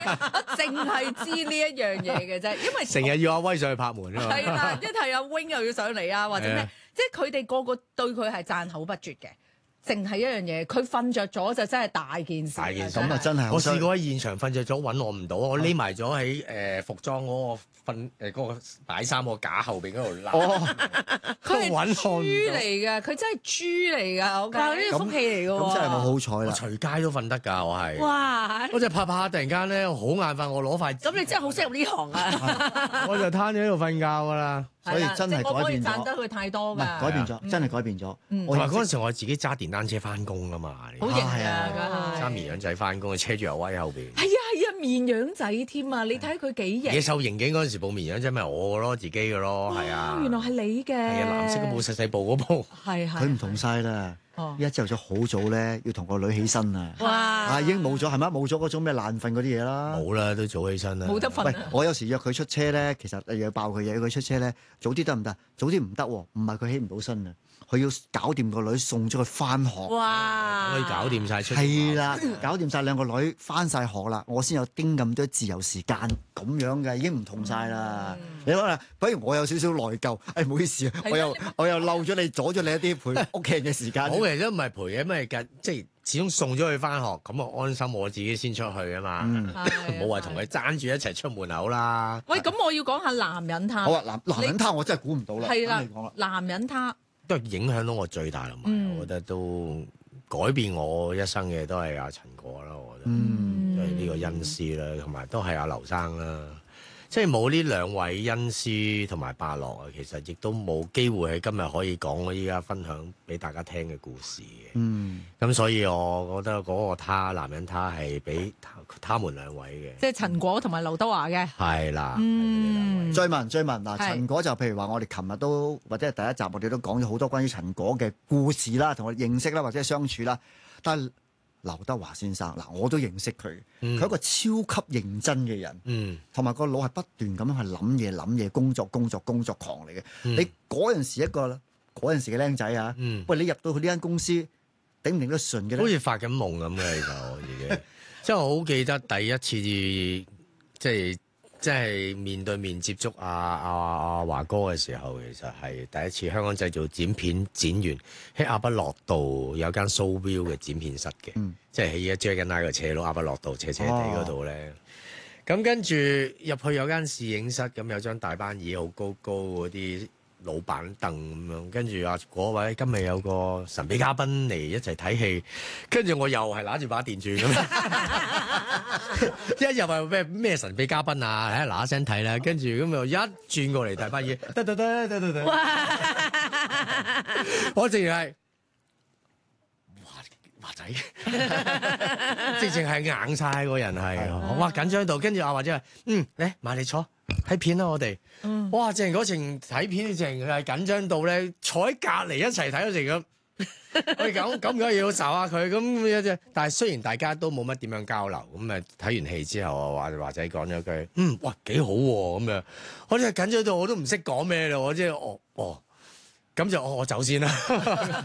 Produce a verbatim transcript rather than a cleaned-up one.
我淨係知呢一樣嘢嘅啫，因為成日要阿威上去拍門啊嘛。 係啦，一睇阿 Wing 又要上嚟啊，或者咩，即係佢哋個個對佢係讚口不絕嘅。淨係一樣嘢，佢瞓着咗就真係大件事。 大件事咁啊，真係我試過喺現場瞓着咗，揾我唔到，我匿埋咗喺誒服裝嗰個瞓誒嗰個擺衫個架後邊嗰度攬。 哦， 佢係揾我唔到豬嚟㗎，佢真係豬嚟㗎，我話呢個福氣嚟㗎喎。 咁真係冇好彩我啦。 隨街都瞓得㗎，我係。 哇！ 我就拍拍下，突然間咧好眼瞓，我攞塊。 咁你真係好適合呢行啊！ 我就攤咗喺度瞓覺㗎啦。 所以真係係啦即我唔可以改變咗讚得佢太多唔㗎。 係改變咗，真係改變咗。 嗯我同埋嗰陣時我係自己揸電單車翻工㗎嘛。 好型係啊啊，梗係揸綿羊仔翻工，車住阿威後邊。 係啊係啊，綿羊仔添啊！你睇佢幾型。 野獸刑警嗰陣時部綿羊仔咪我嘅咯，自己嘅咯，係啊。 原來係你嘅。 係啊，藍色嗰部細細部嗰部。 係係。 佢唔同晒啦。 哦依家朝頭早好早咧，要同個女起身啊！ 哇！ 啊，已經冇咗係咪？冇咗嗰種咩爛瞓嗰啲嘢啦。 冇啦，都早起身啦。 冇得瞓喂啊！， 我有時約佢出車咧，其實又要爆佢嘢，佢出車咧早啲得唔得？早啲唔得喎，唔係佢起唔到身啊，佢要搞掂個女送咗佢翻學。 哇！ 可以搞掂晒出。 係啦，搞掂晒兩個女翻晒學啦，我先有丁咁多自由時間咁樣嘅，已經唔同晒啦。你諗下，不如我有少少內疚，誒唔好意思啊，我又我又漏咗你，阻咗你一啲陪屋企人嘅時間。 好嘅，都唔係陪嘅，咩嘅，即係始終送咗佢翻學，咁啊安心我自己先出去啊嘛。 嗯冇話同佢爭住一齊出門口啦。 喂，咁我要講下男人他。 好啊，男男人他我真係估唔到啦。 係啦咁你講啦， 男人他。 都係影響到我最大啦嘛， 嗯我覺得都改變我一生嘅都係阿陳果啦，我覺得， 嗯都係呢個恩師啦，同埋都係阿劉生啦。即係冇呢兩位恩師同埋伯樂啊，其實亦都冇機會喺今日可以講我依家分享俾大家聽嘅故事嘅。 嗯， 咁所以我覺得嗰個他男人他係俾他他們兩位嘅。 即係陳果同埋劉德華嘅。 係啦， 嗯追問追問嗱， 係陳果就譬如話，我哋琴日都或者係第一集，我哋都講咗好多關於陳果嘅故事啦，同我哋認識啦，或者係相處啦。但係劉德華先生嗱，我都認識佢，佢、 嗯係一個超級認真嘅人， 嗯， 同埋個腦係不斷咁樣去諗嘢、諗嘢、工作、工作、工作狂嚟嘅。 嗯你嗰陣時一個嗰陣時嘅僆仔啊， 嗯喂，你入到去呢間公司，頂唔頂得順嘅咧？ 好似發緊夢咁嘅，其實我自己，即係我好記得第一次即係即係面對面接觸阿阿阿華哥嘅時候，其實係第一次香港製造剪片剪完喺亞畢樂道有間 Showview 嘅剪片室嘅， 嗯即係喺一 Dragonite 個斜路亞畢樂道斜斜地嗰度咧。咁、跟住入去有間攝影室，咁有張大班椅，好高高嗰啲老闆凳咁樣，跟住啊嗰位今日有個神秘嘉賓嚟一齊睇戲，跟住我又係揦住把電鑽咁，一入係咩咩神秘嘉賓啊，喺嗱一聲睇啦，跟住咁又一轉過嚟大班嘢，得得得得得得，我淨係華華仔，直情係硬晒個人係，哇緊張到，跟住阿華仔話：嗯，嚟埋嚟坐睇片啦，我哋。哇！正嗰程睇片，正係緊張到咧，坐喺隔離一齊睇嗰程咁。我哋咁咁梗係要睄下佢咁啫。但係雖然大家都冇乜點樣交流，咁啊睇完戲之後啊，華華仔講咗句：嗯，哇幾好喎咁樣。我真係緊張到我都唔識講咩啦，我即係哦哦，咁就我我走先啦。